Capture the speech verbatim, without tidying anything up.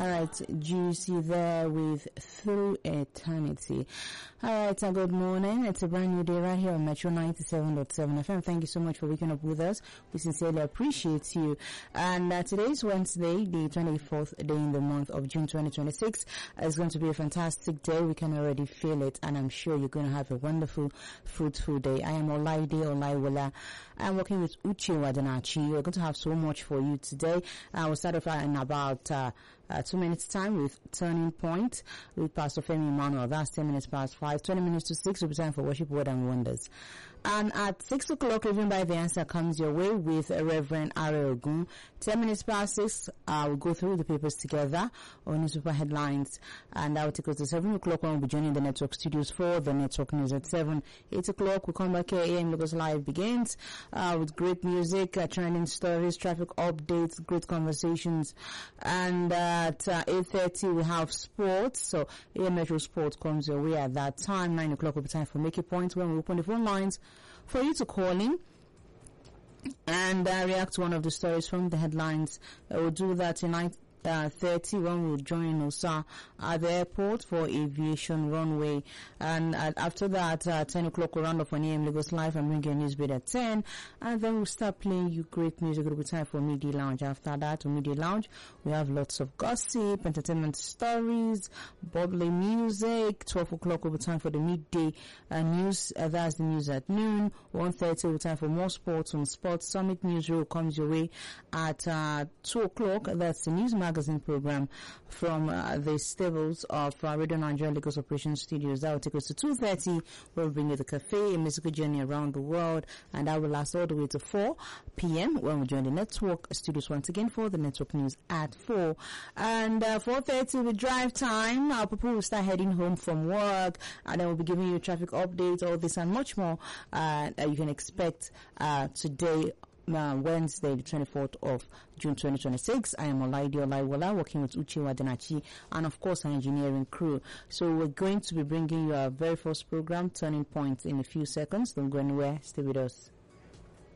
All right, Juicy there with Through Eternity. All right, uh, good morning. It's a brand new day right here on Metro ninety-seven point seven F M. Thank you so much for waking up with us. We sincerely appreciate you. And uh, today is Wednesday, the twenty-fourth day in the month of June twenty twenty-six. Uh, it's going to be a fantastic day. We can already feel it, and I'm sure you're going to have a wonderful, fruitful day. I am Olaide Olaiwola. I'm working with Uche Wadanachi. We're going to have so much for you today. Uh, we'll start off in about uh, uh, two minutes time with Turning Point with Pastor Femi Emmanuel. That's ten minutes past five. twenty minutes to six will be time for Worship, Word and Wonders. And at six o'clock, Living by the Answer comes your way with Reverend Are Ogun. ten minutes past six, uh, we'll go through the papers together on newspaper headlines. And that will take us to seven o'clock when we'll be joining the network studios for the network news at seven. eight o'clock, we'll come back here. A M Lagos Live begins uh, with great music, uh, trending stories, traffic updates, great conversations. And uh, at uh, eight thirty, we have sports. So A M Metro Sports comes your way at that time. nine o'clock will be time for Make a Point when we open the phone lines for you to call in and uh, react to one of the stories from the headlines. Uh, we'll do that tonight. Uh, thirty when we'll join Osa at the airport for aviation runway, and uh, after that uh, ten o'clock we'll round up on A M Lagos Live and bring you a news bit at ten, and then we'll start playing you great music. It'll be time for Media Lounge. After that, on Media Lounge we have lots of gossip, entertainment stories, bubbly music. Twelve o'clock will be time for the midday uh, news. Uh, that's the news at noon. One thirty will be time for more sports on Sports Summit. Newsroom comes your way at uh, two o'clock. That's the news magazine magazine program from uh, the stables of uh, Radio Nigeria Lagos Operations Studios. That will take us to two thirty. We'll bring you the cafe, a musical journey around the world, and that will last all the way to four p.m. when we join the network studios once again for the network news at four. And uh, four thirty with drive time. Our people will start heading home from work, and then we'll be giving you traffic updates, all this and much more uh, that you can expect uh, today. Uh, Wednesday, the twenty-fourth of June twenty twenty-six. I am Olaide Olaiwola, working with Uche Wadanachi and of course our engineering crew. So we're going to be bringing you our very first program, Turning Point, in a few seconds. Don't go anywhere. Stay with us.